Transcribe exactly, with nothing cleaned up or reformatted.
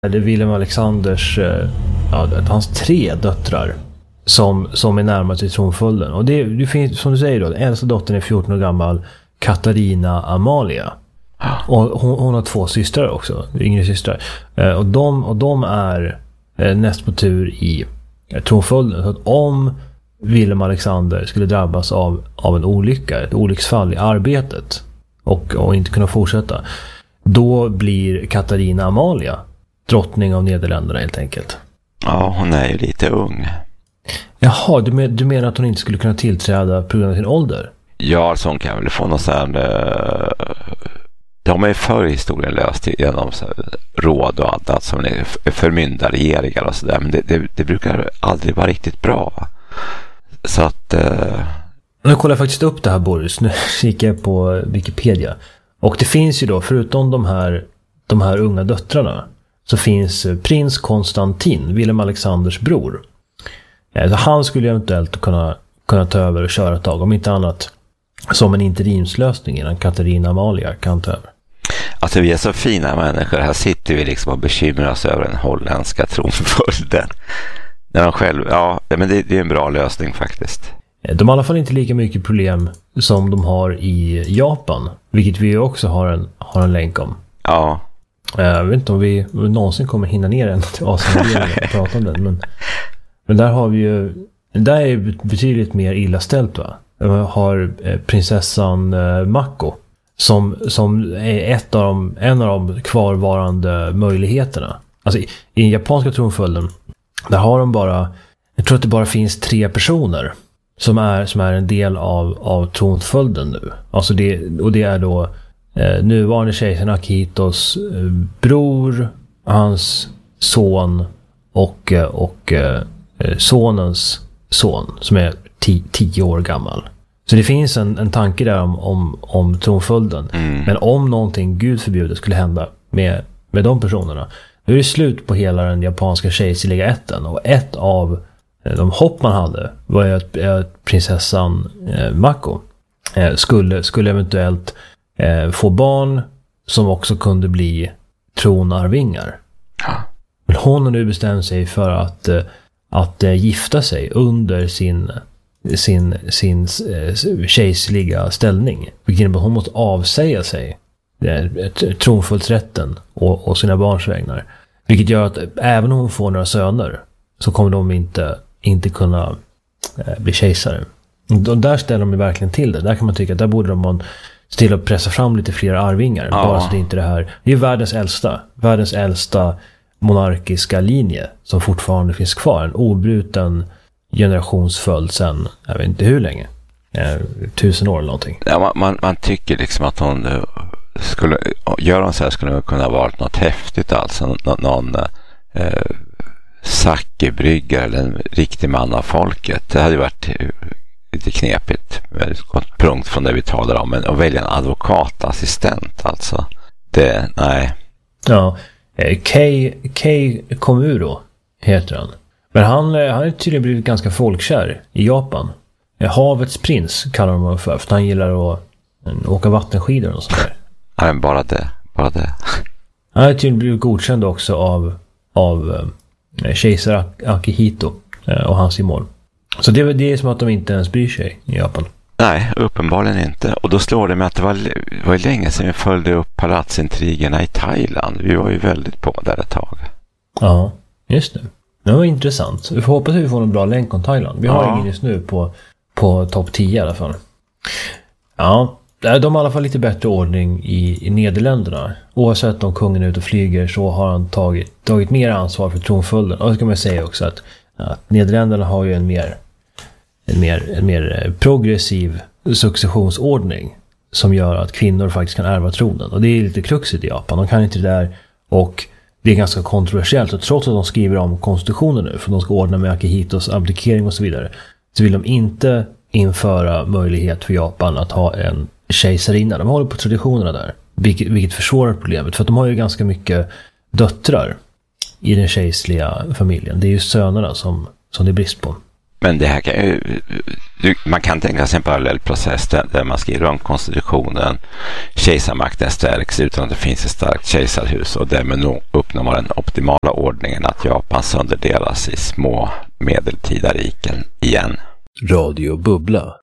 Det är Wilhelm Alexanders, ja, hans tre döttrar som, som är närmast till tronföljden. Och det, det finns, som du säger då, den äldsta dottern är fjorton år gammal, Katarina Amalia. Och hon, hon har två systrar också, yngre systrar. Och de, och de är näst på tur i tronföljden. Så att om Wilhelm Alexander skulle drabbas av, av en olycka, ett olycksfall i arbetet och, och inte kunna fortsätta, då blir Katarina Amalia drottning av Nederländerna helt enkelt. Ja, hon är ju lite ung. Jaha, du, men, du menar att hon inte skulle kunna tillträda på grund av sin ålder? Ja, alltså hon kan väl få någon sån här... Uh, de är ju förr i historien löst genom så här, råd och annat som är förmyndarregeringar och sådär. Men det, det, det brukar aldrig vara riktigt bra. Så att... Uh... Nu kollar jag faktiskt upp det här, Boris. Nu kikar jag på Wikipedia. Och det finns ju då, förutom de här, de här unga döttrarna, så finns prins Konstantin, Wilhelm Alexanders bror. Så han skulle eventuellt kunna, kunna ta över och köra ett tag, om inte annat som en interimslösning innan Katarina Amalia kan ta över. Alltså vi är så fina människor. Här sitter vi liksom och bekymrar oss över den holländska tronföljden. När de själv, ja, men det, det är en bra lösning faktiskt. De har i alla fall inte lika mycket problem som de har i Japan, vilket vi också har en, har en länk om. Ja. Jag vet inte om vi någonsin kommer hinna ner en till Asien och prata om den, men, men där har vi ju, där är det betydligt mer illa ställt, va? Vi har prinsessan Mako som, som är ett av de, en av de kvarvarande möjligheterna. Alltså i, i den japanska tronföljden, där har de bara, jag tror att det bara finns tre personer som är, som är en del av, av tronföljden nu. Alltså det, och det är då eh, nuvarande kejsaren Akihitos eh, bror, hans son och, eh, och eh, sonens son som är ti, tio år gammal. Så det finns en, en tanke där om, om, om tronföljden. Mm. Men om någonting, Gud förbjuder, skulle hända med, med de personerna, då är det slut på hela den japanska kejserliga ätten. Och ett av de hopp man hade var ju att, att prinsessan eh, Mako eh, skulle, skulle eventuellt eh, få barn som också kunde bli tronarvingar. Ja. Men hon har nu bestämt sig för att, eh, att eh, gifta sig under sin, sin, sin eh, kejserliga ställning. Vilket innebär att hon måste avsäga sig eh, tronföljdsrätten och, och sina barns vägnar. Vilket gör att även om hon får några söner så kommer de inte inte kunna eh, bli kejsare. Och där ställer de ju verkligen till det. Där kan man tycka att där borde de till att pressa fram lite fler arvingar. Ja. Bara så det inte det här. Det är världens äldsta. Världens äldsta monarkiska linje som fortfarande finns kvar. En obruten generationsföljd sedan, jag vet inte hur länge. Eh, tusen år eller någonting. Ja, man, man, man tycker liksom att hon skulle, gör hon så här skulle det kunna ha varit något häftigt alltså. Någon, någon eh, Sackebrygga eller en riktig man av folket. Det hade varit lite knepigt, väldigt punkt från det vi talar om, men att välja en advokatassistent alltså, det, nej. Ja, Kei, Kei Komuro heter han. Men han, han har tydligen blivit ganska folkkär i Japan. Havets prins kallar de honom för, för han gillar att åka vattenskidor och sådär. Ja, men bara det, bara det. Han har tydligen blivit godkänd också av, av kejsar Akihito och hans imorgon. Så det, det är som att de inte ens bryr sig i Japan. Nej, uppenbarligen inte. Och då slår det med att det var, det var länge sedan vi följde upp palatsintrigerna i Thailand. Vi var ju väldigt på där ett tag. Ja, just det. Det var intressant. Vi får hoppas att vi får en bra länk om Thailand. Vi har ja. ingen just nu på, på topp tio i alla fall. Ja, de har i alla fall lite bättre ordning i, i Nederländerna. Oavsett om kungen är ute och flyger så har han tagit, tagit mer ansvar för tronföljden. Och så kan man säga också att, att Nederländerna har ju en mer, en, mer, en mer progressiv successionsordning som gör att kvinnor faktiskt kan ärva tronen. Och det är lite kruxigt i Japan. De kan inte det där, och det är ganska kontroversiellt. Och trots att de skriver om konstitutionen nu, för de ska ordna med Akihitos abdikering och så vidare, så vill de inte införa möjlighet för Japan att ha en kejsarinna. De håller på traditionerna där, vilket, vilket försvårar problemet, för att de har ju ganska mycket döttrar i den kejserliga familjen. Det är ju sönerna som, som det är brist på. Men det här kan ju, man kan tänka sig en parallell process där, där man skriver om konstitutionen, kejsarmakten stärks utan att det finns ett starkt kejsarhus, och därmed uppnår man den optimala ordningen att Japan sönderdelas i små medeltida riken igen. Radio Bubbla.